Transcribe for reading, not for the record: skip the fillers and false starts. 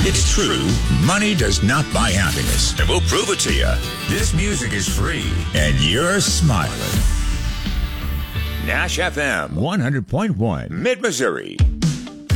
It's true, money does not buy happiness. And we'll prove it to you. This music is free, and you're smiling. Nash FM 100.1, Mid-Missouri.